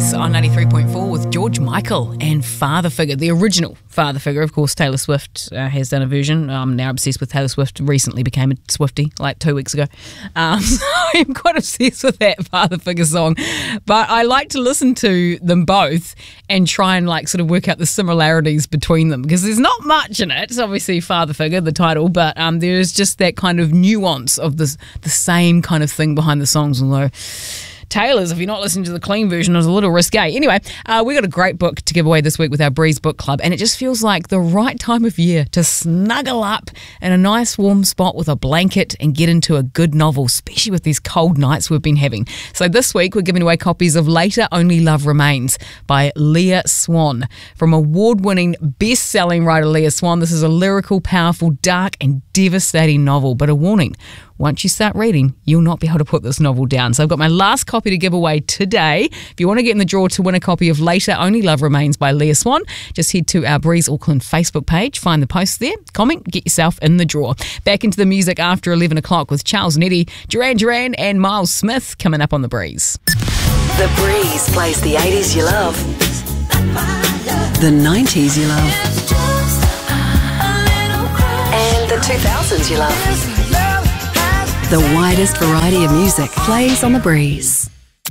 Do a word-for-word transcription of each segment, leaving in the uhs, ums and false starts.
Breeze on ninety-three point four with George Michael and Father Figure, the original Father Figure. Of course, Taylor Swift uh, has done a version. I'm now obsessed with Taylor Swift. Recently became a Swiftie, like two weeks ago. Um, so I'm quite obsessed with that Father Figure song. But I like to listen to them both and try and like sort of work out the similarities between them, because there's not much in it. It's obviously Father Figure, the title, but um, there's just that kind of nuance of this, the same kind of thing behind the songs, although Taylor's, if you're not listening to the clean version, is a little risque. Anyway, uh, we got a great book to give away this week with our Breeze Book Club, and it just feels like the right time of year to snuggle up in a nice warm spot with a blanket and get into a good novel, especially with these cold nights we've been having. So this week we're giving away copies of Later Only Love Remains by Leah Swan. From award-winning, best-selling writer Leah Swan, this is a lyrical, powerful, dark and devastating novel, but a warning. Once you start reading, you'll not be able to put this novel down. So I've got my last copy to give away today. If you want to get in the draw to win a copy of Later Only Love Remains by Leah Swan, just head to our Breeze Auckland Facebook page, find the post there, comment, get yourself in the draw. Back into the music after eleven o'clock with Charles Nettie, Duran Duran and Miles Smith coming up on The Breeze. The Breeze plays the eighties you love, the nineties you love, and the two thousands you love. The widest variety of music plays on The Breeze.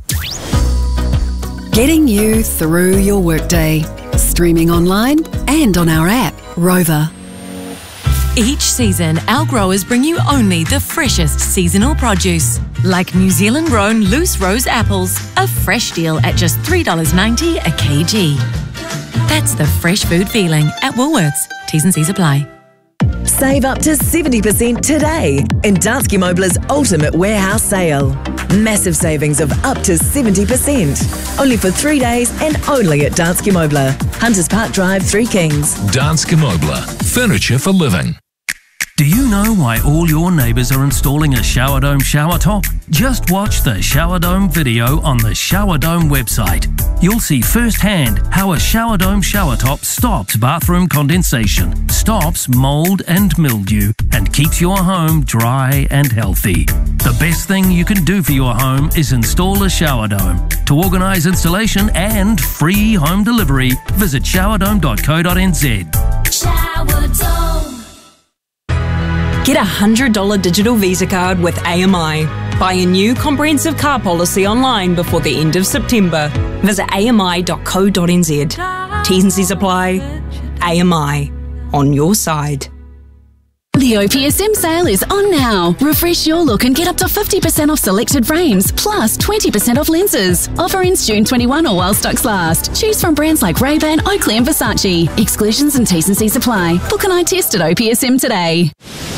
Getting you through your workday. Streaming online and on our app, Rover. Each season, our growers bring you only the freshest seasonal produce, like New Zealand grown loose rose apples, a fresh deal at just three dollars ninety a kg. That's the fresh food feeling at Woolworths. T's and C's apply. Save up to seventy percent today in Danske Mobler's Ultimate Warehouse Sale. Massive savings of up to seventy percent. Only for three days and only at Danske Mobler. Hunters Park Drive, Three Kings. Danske Mobler. Furniture for living. Do you know why all your neighbours are installing a Shower Dome shower top? Just watch the Shower Dome video on the Shower Dome website. You'll see firsthand how a Shower Dome shower top stops bathroom condensation, stops mould and mildew, and keeps your home dry and healthy. The best thing you can do for your home is install a Shower Dome. To organise installation and free home delivery, visit shower dome dot co dot n z. Shower Dome. Get a one hundred dollars digital Visa card with A M I. Buy a new comprehensive car policy online before the end of September. Visit a m i dot co dot n z. T's and C's apply. A M I. On your side. The O P S M sale is on now. Refresh your look and get up to fifty percent off selected frames, plus twenty percent off lenses. Offer ends June twenty-first or while stocks last. Choose from brands like Ray-Ban, Oakley and Versace. Exclusions and T's and C's apply. Book an eye test at O P S M today.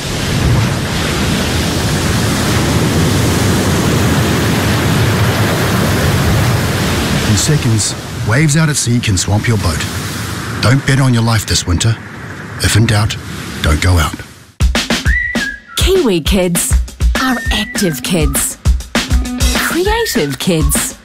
In seconds, waves out at sea can swamp your boat. Don't bet on your life this winter. If in doubt, don't go out. Kiwi kids are active kids. Creative kids.